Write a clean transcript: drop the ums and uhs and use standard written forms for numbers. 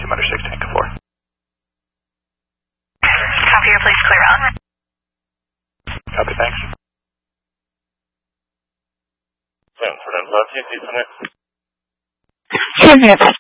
Commander 6 Tank 4. Copy your place, clear out. Copy, thanks. 7 for that love, you see from it? 2 minutes.